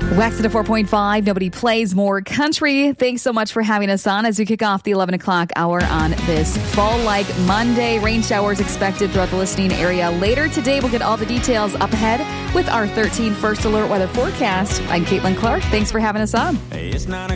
Wax at a 4.5. Nobody plays more country. Thanks so much for having us on as we kick off the 11 o'clock hour on this fall-like Monday. Rain showers expected throughout the listening area. Later today, we'll get all the details up ahead with our 13 First Alert weather forecast. I'm Caitlin Clark. Thanks for having us on. Hey, it's 9